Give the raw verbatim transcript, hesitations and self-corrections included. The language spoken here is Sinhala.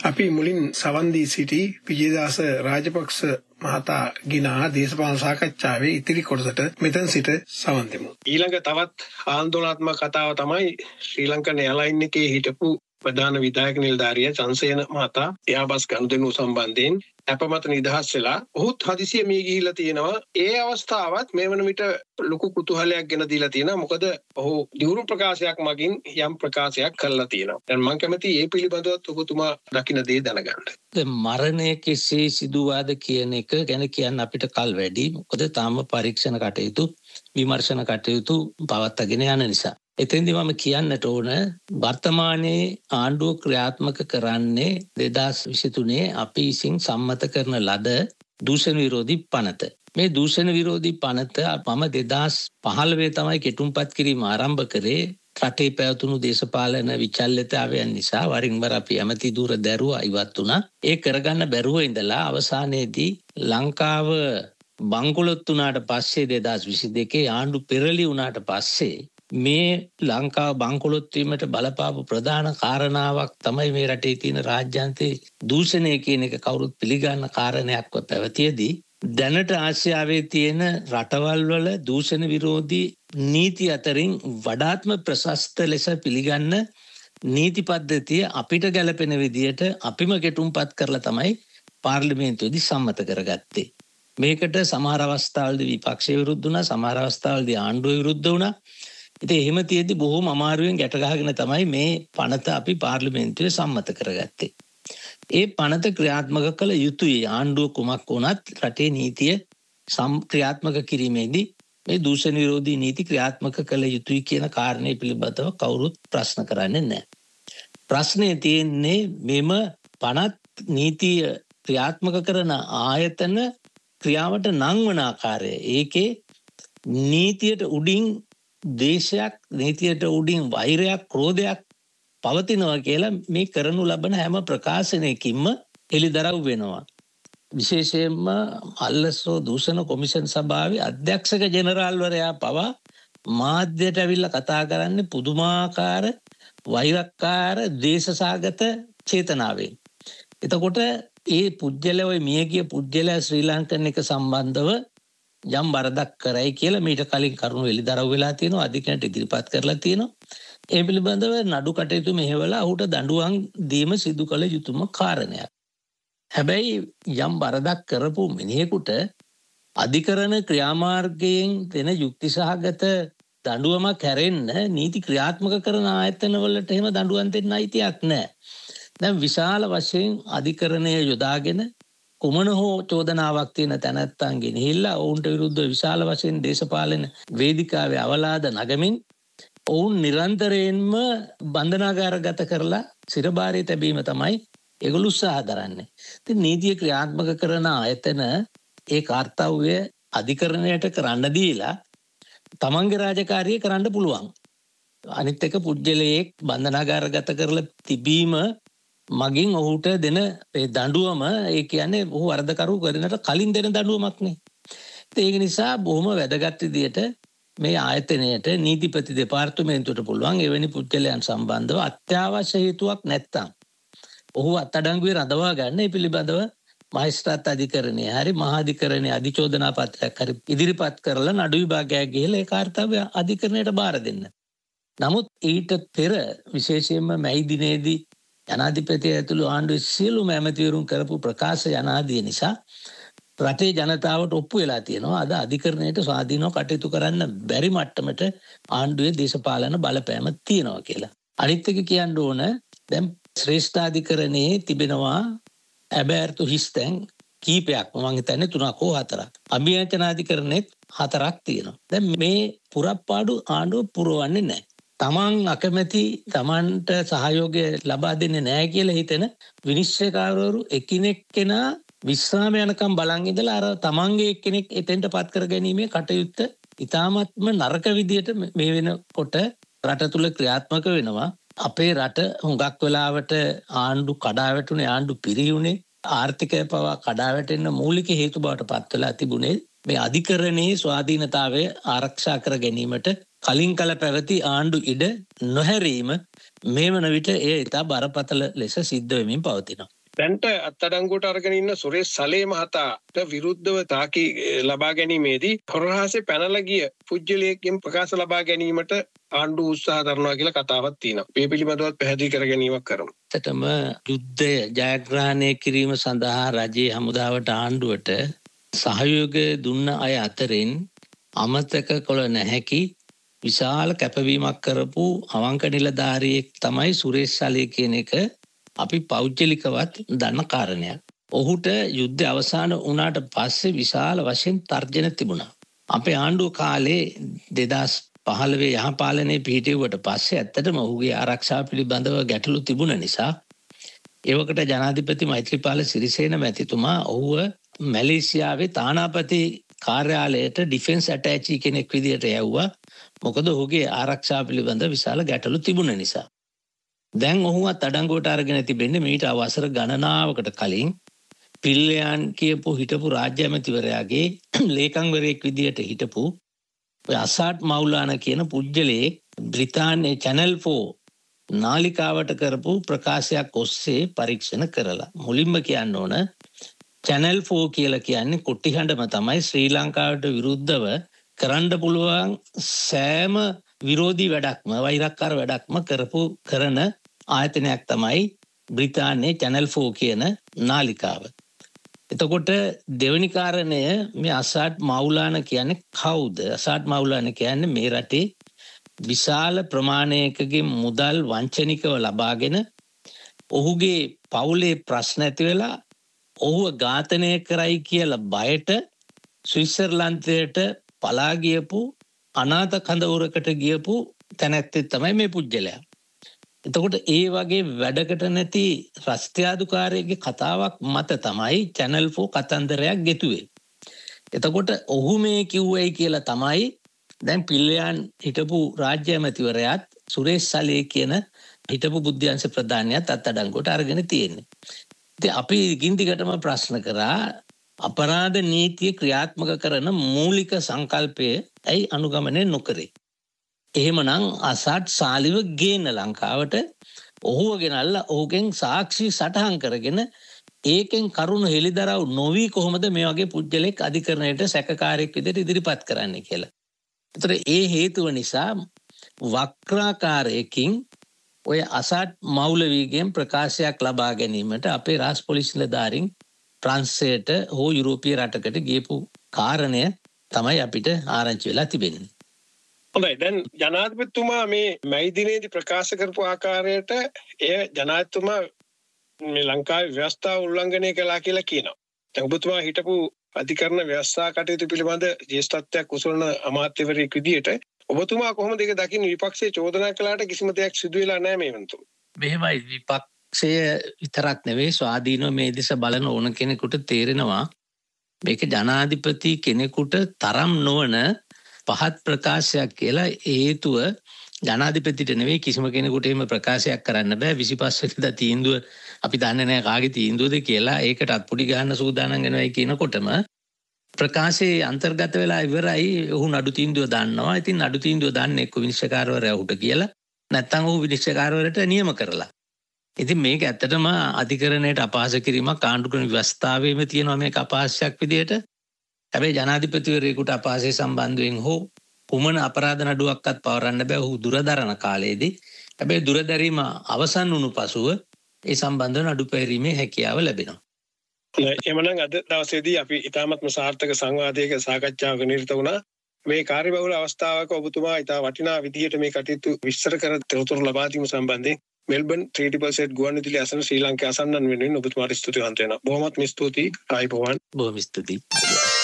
අපි මුලින් සවන් දී සිටි විජේදාස රාජපක්ෂ මහතා ගිනා දේශපාලන සාකච්ඡාවේ ඉතිරි කොටසට මෙතන සිට සවන් දෙමු. ඊළඟ තවත් ආందోලනාත්මක කතාව තමයි ශ්‍රී ලංකන් එයර්ලයින් එකේ හිටපු ප්‍රධාන විධායක නිලධාරියා චන්සේන මහතා එයාබස් ගනුදෙනු සම්බන්ධයෙන් අපමත නිදහස් වෙලා ඔහුත් හදිසිය මේ ගිහිල්ලා තියෙනවා. ඒ අවස්ථාවත් මේ වන විට ලොකු කුතුහලයක් ගෙන දීලා තියෙනවා. මොකද ඔහු දියුණු ප්‍රකාශයක් මගින් යම් ප්‍රකාශයක් කළා තියෙනවා. දැන් මම කැමති මේ පිළිබඳවත් ඔබතුමා දකින්න දේ දැනගන්න. දැන් මරණය කෙසේ සිදුවාද කියන එක ගැන කියන්න අපිට කල් වැඩි. මොකද තාම පරීක්ෂණ කටයුතු විමර්ශන කටයුතු පවත්වාගෙන යන නිසා. එතෙන්දී මම කියන්නට ඕන වර්තමානයේ ආණ්ඩුව ක්‍රියාත්මක කරන්නේ දෙදාස් විසිතුනේ අපි විසින් සම්මත කරන ලද දූෂණ විරෝධී පනත. මේ දූෂණ විරෝධී පනත මම දෙදාස් පහළොව තමයි කෙටුම්පත් කිරීම ආරම්භ කරේ. රටේ පැවතුණු දේශපාලන විචල්්‍යතාවයන් නිසා වරින් වර අපි ඇමති දූර දැරුවා ඉවත් වුණා. ඒ කරගන්න බැරුව ඉඳලා අවසානයේදී ලංකාව බංකොලොත් වුණාට පස්සේ දෙදාස් විසි දෙකේ ආණ්ඩු පෙරළි වුණාට පස්සේ මේ ලංකාව බංකොලොත් වීමට බලපාපු ප්‍රධාන කාරණාවක් තමයි මේ රටේ තියෙන රාජ්‍යාන්තයේ දූෂණය කියන එක කවුරුත් පිළිගන්න කාරණයක්ව පැවතියදී දැනට ආසියාවේ තියෙන රටවල් වල දූෂණ විරෝධී නීති අතරින් වඩාත්ම ප්‍රශස්ත ලෙස පිළිගන්න නීති පද්ධතිය අපිට ගැලපෙන විදියට අපිම කෙටුම්පත් කරලා තමයි පාර්ලිමේන්තුවේදී සම්මත කරගත්තේ. මේකට සමහර අවස්ථාවලදී විපක්ෂය විරුද්ධ වුණා, සමහර අවස්ථාවලදී ආණ්ඩුව විරුද්ධ වුණා. ඉතින් එහෙම තියෙද්දි බොහොම අමාරුවෙන් ගැට ගහගෙන තමයි මේ පනත අපි පාර්ලිමේන්තුවේ සම්මත කරගත්තේ. ඒ පනත ක්‍රියාත්මක කළ යුතුයි. ආණ්ඩුව කුමක් වුණත් රටේ නීතිය ක්‍රියාත්මක කිරීමේදී මේ දූෂණ විරෝධී නීති ක්‍රියාත්මක කළ යුතුයි කියන කාරණේ පිළිබඳව කවුරුත් ප්‍රශ්න කරන්නේ නැහැ. ප්‍රශ්නේ තියෙන්නේ මෙම පනත් නීතිය ක්‍රියාත්මක කරන ආයතන ක්‍රියාවට නංවන ආකාරය. ඒකේ නීතියට උඩින් දේශයක්, නීතියට උඩින් වෛරයක්, ක්‍රෝධයක් පවතිනවා කියලා මේ කරනු ලබන හැම ප්‍රකාශනයකින්ම එළිදරව් වෙනවා. විශේෂයෙන්ම අල්ලසෝ දූෂණ කොමිෂන් සභාවේ අධ්‍යක්ෂක ජෙනරාල්වරයා පවා මාධ්‍යයට ඇවිල්ලා කතා කරන්නේ පුදුමාකාර වෛරක්කාර දේශසාගත චේතනාවෙන්. එතකොට ඒ පුජ්‍යලය ඔය මියගිය පුජ්‍යලය ශ්‍රී ලංකන් එක සම්බන්ධව යම් වරදක් කරයි කියලා මීට කලින් කරුණු එළිදරව් වෙලා තියෙනවා, අධිකරණයට ඉදිරිපත් කරලා තියෙනවා. ඒ පිළිබඳව නඩු කටයුතු මෙහෙवला ඔහුට දඬුවම් දීම සිදු කළ යුතුම කාරණයක්. හැබැයි යම් වරදක් කරපු මිනිහෙකුට අධිකරණ ක්‍රියාමාර්ගයෙන් දෙන යුක්තිසහගත දඬුවමක් හැරෙන්න නීති ක්‍රියාත්මක කරන ආයතනවලට එහෙම දඬුවම් දෙන්න අයිතියක් නැහැ. දැන් විශාල වශයෙන් අධිකරණය යොදාගෙන කුමන හෝ චෝදනාවක් තියෙන තැනැත්තන් ගෙනහිල්ලා ඔවුන්ට විරුද්ධව විශාල වශයෙන් දේශපාලන වේදිකාවේ අවලාද නගමින් ඔවුන් නිරන්තරයෙන්ම බන්ධනාගාරගත කරලා සිරබාරයේ තැබීම තමයි ඒගොල්ලෝ උත්සාහ කරන්නේ. ඉතින් නීතිය ක්‍රියාත්මක කරන ආයතන ඒ කාර්යය අධිකරණයට කරන්න දීලා තමන්ගේ රාජකාරිය කරන්න පුළුවන්. අනිත් එක පුජ්‍යලයක් බන්ධනාගාරගත කරලා තිබීම මගින් ඔහුට දෙන දඬුවම ඒ කියන්නේ ඔහු වරදකරු කරනට කලින් දෙන දඬුවමක් නේ. ඒක නිසා බොහොම වැදගත් විදියට මේ ආයතනයට නීතිපති දෙපාර්තමේන්තුවට පුළුවන් එවැනි පුද්ගලයන් සම්බන්ධව අත්‍යවශ්‍ය හේතුවක් නැත්තම් ඔහු අත්අඩංගුවේ රඳවා ගන්න ඒ පිළිබඳව මහේස්ත්‍රාත් අධිකරණයේ හරි මහා අධිකරණයේ අධිචෝදනා පත්‍රයක් හරි ඉදිරිපත් කරලා නඩු විභාගයක් ගිහලා ඒ කාර්යය අධිකරණයට බාර දෙන්න. නමුත් ඊට පෙර විශේෂයෙන්ම මැයි දිනේදී ජනාධිපති ඇතුළු ආණ්ඩුවේ සියලුම ඇමතිවරුන් කරපු ප්‍රකාශ යනාදී නිසා රටේ ජනතාවට ඔප්පු වෙලා තියෙනවා අද අධිකරණයට ස්වාධීනව කටයුතු කරන්න බැරි මට්ටමට ආණ්ඩුවේ දේශපාලන බලපෑම තියෙනවා කියලා. අනිත් එක කියන්න ඕන දැන් ශ්‍රේෂ්ඨාධිකරණයේ තිබෙනවා ඇබෑර්තු හිස්තැන් කීපයක්, මම හිතන්නේ තුනක් හෝ හතරක්. අභියාචනාධිකරණෙත් හතරක් තියෙනවා. දැන් මේ පුරප්පාඩු ආණ්ඩුව පුරවන්නේ නැහැ. තමන් අකමැති තමන්ට සහයෝගය ලබා දෙන්නේ නැහැ කියලා හිතෙන විනිශ්චයකාරවරු එකිනෙක කෙනා විශ්‍රාම යනකම් බලන් ඉඳලා අර තමන්ගේ එක්කෙනෙක් එතෙන්ට පත් කර ගැනීමේ කටයුත්ත ඉතාමත්ම නරක විදියට මේ වෙනකොට රට තුල ක්‍රියාත්මක වෙනවා. අපේ රට හුඟක් වෙලාවට ආණ්ඩු කඩා වැටුනේ, ආණ්ඩු පිරිහුනේ, ආර්ථිකය පවා කඩා වැටෙන්න මූලික හේතු බවට පත් වෙලා තිබුණේ මේ අධිකරණයේ ස්වාධීනතාවය ආරක්ෂා කර ගැනීමට කලින් කල පැවති ආණ්ඩු ඉඩ නොහැරීම මේ වන විට එය ඉතා බරපතල ලෙස සිද්ධ වෙමින් පවතිනවා. දැන්ට අත්අඩංගුවට අරගෙන ඉන්න සුරේෂ් සලේ මහතාට විරුද්ධව තාකි ලබා ගැනීමේදී හොරහාසේ පැනලා ගිය පුජ්‍යලයකින් ප්‍රකාශ ලබා ගැනීමට ආණ්ඩුව උත්සාහ කරනවා කියලා කතාවක් තියෙනවා. මේ පිළිබඳව පැහැදිලි කර ගැනීමක් කරමු. ඇත්තටම යුද්ධය ජයග්‍රහණය කිරීම සඳහා රජයේ හමුදාවට ආණ්ඩුවට සහයෝගය දුන්න අය අතරින් අමතක කළ නැහැකි විශාල කැපවීමක් කරපු අවංක නිලධාරියෙක් තමයි සුරේෂ් සලේ කියන එක අපි පෞද්ගලිකවත් දන්න කාරණයක්. ඔහුට යුද්ධ අවසන් වුණාට පස්සේ විශාල වශයෙන් තර්ජන තිබුණා. අපේ ආණ්ඩුව කාලේ දෙදහස් පහළොව යහපාලනයේ පිහිටුවට පස්සේ ඇත්තටම ඔහුගේ ආරක්ෂාව පිළිබඳව ගැටලු තිබුණ නිසා ඒවකට ජනාධිපති මෛත්‍රීපාල සිරිසේන මැතිතුමා ඔහුව මැලේසියාවේ තානාපති කාර්යාලයට ඩිෆෙන්ස් ඇටැචි කෙනෙක් විදියට යවුවා. මොකද ඔහුගේ ආරක්ෂාව පිළිබඳ විශාල ගැටලු තිබුණ නිසා. දැන් ඔහුවත් අඩංගුවට අරගෙන තිබෙන්නේ මීට අවසර ගණනාවකට කලින් පිල්ලයන් කියපු හිටපු රාජ්‍ය ඇමතිවරයාගේ ලේකම්වරයෙක් විදියට හිටපු ඔය අසාට් මවුලාන කියන පුජ්‍යලේ බ්‍රිතාන්‍යයේ චැනල් ෆෝර් නාලිකාවට කරපු ප්‍රකාශයක් ඔස්සේ පරීක්ෂණ කරලා මුලින්ම කියන්න ඕන චැනල් ෆෝර් කියලා කියන්නේ කුට්ටිහඬම තමයි ශ්‍රී ලංකාවට විරුද්ධව කරන්න පුළුවන් සෑම විරෝධී වැඩක්ම වෛරක්කාර වැඩක්ම කරපු කරන ආයතනයක් තමයි බ්‍රිතාන්‍යයේ චැනල් ෆෝර් කියන නාලිකාව. එතකොට දෙවෙනි කාරණය මේ අසාට් මවුලාන කියන්නේ කවුද? අසාට් මවුලාන කියන්නේ මේ රටේ විශාල ප්‍රමාණයකගේ මුදල් වංචනිකව ලබාගෙන ඔහුගේ පවුලේ ප්‍රශ්න ඇති වෙලා ඔහුව ඝාතනය කරයි කියලා බයට ස්විට්සර්ලන්තයට පලා ගියපු අනාථ කඳවුරකට ගියපු තැනැත්තෙක් තමයි මේ පුජ්‍යලයා. එතකොට ඒ වගේ වැඩකට නැති රස්තියාදුකාරයෙක්ගේ කතාවක් මත තමයි චැනල් ෆෝර් කතන්දරයක් ගෙතුවේ. එතකොට ඔහු මේ කිව්වයි කියලා තමයි දැන් පිල්ලයන් හිටපු රාජ්‍ය ඇමතිවරයාත් සුරේෂ් සලේ කියන හිටපු බුද්ධ්‍යංශ ප්‍රධානියාත් අත්අඩංගුවට අරගෙන තියෙන්නේ. ඉතින් අපි ගින්දිකටම ප්‍රශ්න කරා අපරාධ නීතිය ක්‍රියාත්මක කරන මූලික සංකල්පය ඇයි අනුගමනය නොකරේ? එහෙමනම් අසාට් සාලිව ගේන ලංකාවට ඔහුව ගෙනල්ලා ඔහුගෙන් සාක්ෂි සටහන් කරගෙන ඒකෙන් කරුණු හෙළිදරව් නොවි කොහොමද මේ වගේ පුජ්‍යලෙක් අධිකරණයට සැකකාරයෙක් විදිහට ඉදිරිපත් කරන්නේ කියලා. ඒතර ඒ හේතුව නිසා වක්‍රාකාරයකින් ඔය අසාට් මෞලවීගෙන් ප්‍රකාශයක් ලබා ගැනීමට අපේ රාජ්‍ය පොලිස් නිලධාරීන් ෆ්‍රාන්සයට හෝ යුරෝපීය රටකට ගියපු කාරණය තමයි අපිට ආරංචි වෙලා තිබෙන්නේ. හොඳයි, දැන් ජනාධිපතිතුමා මේ මැයි දිනේදී ප්‍රකාශ කරපු ආකාරයට එය ජනාධිපතිතුමා මේ ලංකාවේ ව්‍යවස්ථාව උල්ලංඝනය කළා කියලා කියනවා. දැන් ඔබතුමා හිටපු අධිකරණ ව්‍යවස්ථා කටයුතු පිළිබඳ ජ්‍යෙෂ්ඨත්වයක් උසුලන අමාත්‍යවරයෙක් විදියට ඔබතුමා කොහොමද ඒක දකින්නේ? විපක්ෂයේ චෝදනා කළාට කිසිම දෙයක් සිදු වෙලා නැහැ මේ වන්තු. මෙහෙමයි, විපක්ෂය විතරක් නෙවෙයි ස්වාධීනව මේ දිස බලන ඕන කෙනෙකුට තේරෙනවා මේක ජනාධිපති කෙනෙකුට තරම් නොවන පහත් ප්‍රකාශයක් කියලා. හේතුව ජනාධිපතිට නෙවෙයි කිසිම කෙනෙකුට එහෙම ප්‍රකාශයක් කරන්න බෑ. විසිපස් වෙනිදා තීන්දුව අපි දන්නේ නැහැ කාගේ තීන්දුවද කියලා. ඒකට අත්පුඩි ගන්න සූදානම් වෙනවයි කියනකොටම ප්‍රකාශයේ අන්තර්ගත වෙලා ඉවරයි. ඔහු නඩු තීන්දුව දන්නවා. ඉතින් නඩු තීන්දුව දන්නේ එක්ක විනිශ්චයකාරවරයා උට කියලා නැත්නම් ඔහු විනිශ්චයකාරවරට නියම කරලා. ඉතින් මේක ඇත්තටම අධිකරණයට අපහාස කිරීමක් ආණ්ඩුක්‍රම ව්‍යවස්ථාවේම තියෙනවා මේක අපහාසයක් විදියට. හැබැයි ජනාධිපතිවරයෙකුට අපහාසය සම්බන්ධයෙන් හෝ කුමන අපරාධ නඩුවක්වත් පවරන්න බෑ ඔහු දුරදරන කාලයේදී. හැබැයි දුරදරීම අවසන් වුණු පසුව ඒ සම්බන්ධව නඩු පැවරීමේ හැකියාව ලැබෙනවා. එමනම් අද දවසේදී අපි ඉතාමත්ම සාර්ථක සංවාදයක සාකච්ඡාවක නිරත වුණා. මේ කාර්යබහුල අවස්ථාවක ඔබතුමා ඉතා වටිනා විදිහට මේ කටයුතු විස්තර කර තොරතුරු ලබා දීම සම්බන්ධයෙන් මෙල්බන් ත්‍රී ට්‍රිපල් සෙට් ගුවන්විදුලි අසන ශ්‍රී ලංකා අසන්නන් වෙනුවෙන් ඔබතුමාට ස්තුති වන්ත වෙනවා. බොහොමත්ම ස්තුතියි. ආයුබෝවන්. බොහොම ස්තුතියි.